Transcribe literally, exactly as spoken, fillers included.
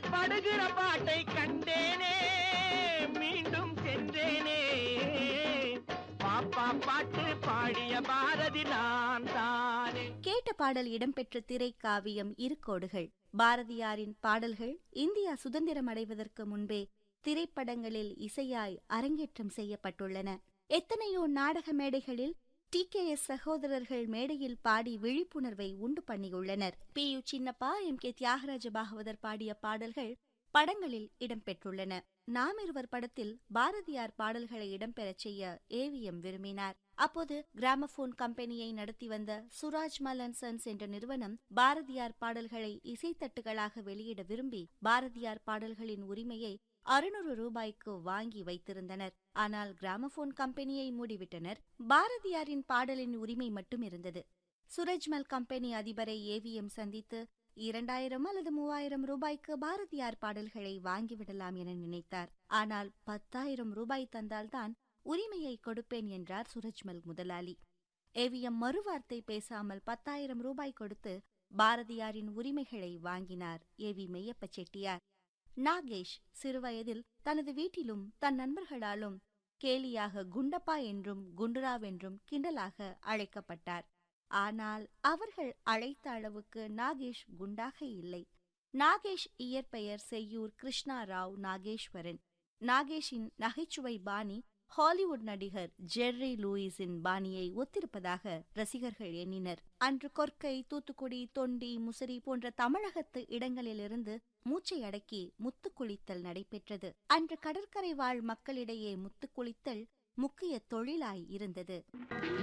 படுகிற பாட்டை கண்டேனே மீண்டும் சென்றேனே பாப்பா பாட்டு பாடிய பாரதி நான் தானே. கேட்ட பாடல் இடம்பெற்ற திரைக்காவியம் இருக்கோடுகள். பாரதியாரின் பாடல்கள் இந்தியா சுதந்திரம் அடைவதற்கு முன்பே திரைப்படங்களில் இசையாய் அரங்கேற்றம் செய்யப்பட்டுள்ளன. எத்தனையோ நாடக மேடைகளில் டி கே எஸ் சகோதரர்கள் மேடையில் பாடி விழிப்புணர்வை உண்டு பண்ணியுள்ளனர். B U Chinappa, M K Thyagaraja Bhagavathar பாடிய பாடல்கள் படங்களில் இடம்பெற்றுள்ளன. நாம் இருவர் படத்தில் பாரதியார் பாடல்களை இடம்பெறச் செய்ய ஏவிஎம் விரும்பினார். அப்போது கிராமபோன் கம்பெனியை நடத்தி வந்த சுராஜ் மல் அண்ட் சன்ஸ் என்ற நிறுவனம் பாரதியார் பாடல்களை இசைத்தட்டுகளாக வெளியிட விரும்பி பாரதியார் பாடல்களின் உரிமையை அறுநூறு ரூபாய்க்கு வாங்கி வைத்திருந்தனர். ஆனால் கிராமபோன் கம்பெனியை மூடிவிட்டனர். பாரதியாரின் பாடலின் உரிமை மட்டும் இருந்தது. சுரஜ்மல் கம்பெனி அதிபரை ஏவிஎம் சந்தித்து இரண்டாயிரம் அல்லது மூவாயிரம் ரூபாய்க்கு பாரதியார் பாடல்களை வாங்கிவிடலாம் என நினைத்தார். ஆனால் பத்தாயிரம் ரூபாய் தந்தால்தான் உரிமையை கொடுப்பேன் என்றார் சுரஜ்மல் முதலாளி. ஏவிஎம் மறுவார்த்தை பேசாமல் பத்தாயிரம் ரூபாய் கொடுத்து பாரதியாரின் உரிமைகளை வாங்கினார் ஏவி மெய்யப்ப செட்டியார். நாகேஷ் சிறுவயதில் தனது வீட்டிலும் தன் நண்பர்களாலும் கேலியாக குண்டப்பா என்றும் குண்டுராவ் என்றும் கிண்டலாக அழைக்கப்பட்டார். ஆனால் அவர்கள் அழைத்த அளவுக்கு நாகேஷ் குண்டாக இல்லை. நாகேஷ் இயற்பெயர் செய்யூர் கிருஷ்ணா ராவ் நாகேஸ்வரன். நாகேஷின் நகைச்சுவை பாணி ஹாலிவுட் நடிகர் ஜெர்ரி லூயிஸின் பாணியை ஒத்திருப்பதாக ரசிகர்கள் எண்ணினர். அன்று கொர்க்கை, தூத்துக்குடி, தொண்டி, முசிறி போன்ற தமிழகத்து இடங்களிலிருந்து மூச்சை அடக்கி முத்துக்குளித்தல் நடைபெற்றது. அன்று கடற்கரை வாழ் மக்களிடையே முத்துக்குளித்தல் முக்கிய தொழிலாய் இருந்தது.